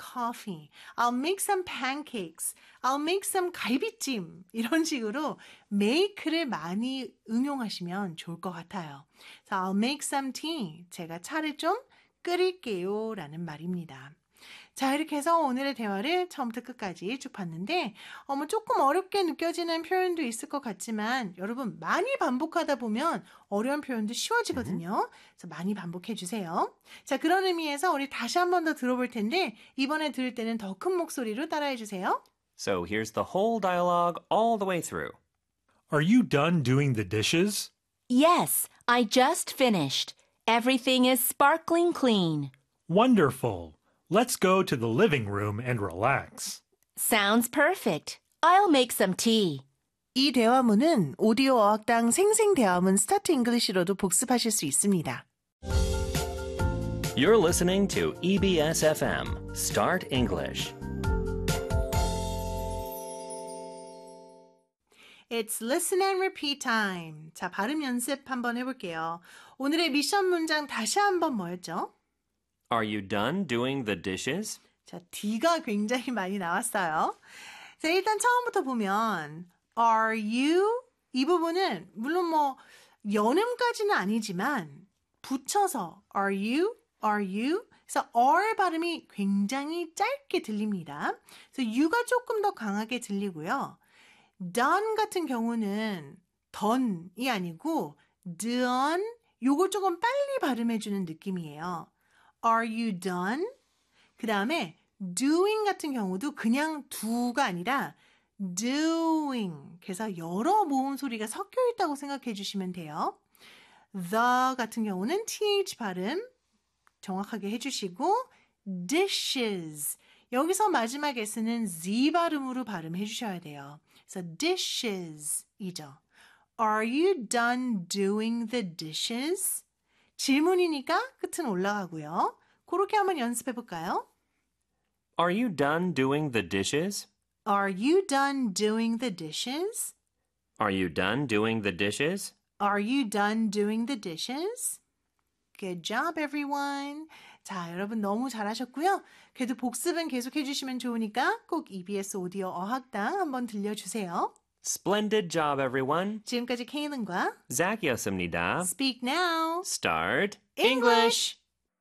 coffee. I'll make some pancakes. I'll make some 갈비찜. 이런 식으로 make를 많이 응용하시면 좋을 것 같아요. So I'll make some tea. 제가 차를 좀 끓일게요. 라는 말입니다. 자, 이렇게 해서 오늘의 대화를 처음부터 끝까지 쭉 봤는데 조금 어렵게 느껴지는 표현도 있을 것 같지만 여러분 많이 반복하다 보면 어려운 표현도 쉬워지거든요. 그래서 많이 반복해 주세요. 자, 그런 의미에서 우리 다시 한 번 더 들어볼 텐데 이번에 들을 때는 더 큰 목소리로 따라해 주세요. So here's the whole dialogue all the way through. Are you done doing the dishes? Yes, I just finished. Everything is sparkling clean. Wonderful. Let's go to the living room and relax. Sounds perfect. I'll make some tea. 이 대화문은 오디오 어학당 생생대화문 스타트 잉글리시로도 복습하실 수 있습니다. You're listening to EBS FM, Start English. It's listen and repeat time. 자, 발음 연습 한번 해볼게요. 오늘의 미션 문장 다시 한번 뭐였죠? Are you done doing the dishes? 자, D가 굉장히 많이 나왔어요. 자, 일단 처음부터 보면 Are you? 이 부분은 물론 연음까지는 아니지만 붙여서 Are you? Are you? 그래서 are 발음이 굉장히 짧게 들립니다. 그래서 you가 조금 더 강하게 들리고요. done 같은 경우는 done이 아니고 done 요걸 조금 빨리 발음해주는 느낌이에요. Are you done? 그 다음에 doing 같은 경우도 그냥 do가 아니라 doing. 그래서 여러 모음 소리가 섞여 있다고 생각해 주시면 돼요. the 같은 경우는 th 발음 정확하게 해주시고 dishes. 여기서 마지막 s는 z 발음으로 발음해 주셔야 돼요. 그래서 dishes이죠. Are you done doing the dishes? 질문이니까 끝은 올라가고요. 그렇게 한번 연습해 볼까요? Are you done doing the dishes? Are you done doing the dishes? Are you done doing the dishes? Are you done doing the dishes? Good job, everyone. 자, 여러분 너무 잘하셨고요. 그래도 복습은 계속 해주시면 좋으니까 꼭 EBS 오디오 어학당 한번 들려주세요. Splendid job, everyone. 지금까지 케이는과 Zach이었습니다. Speak now. Start English.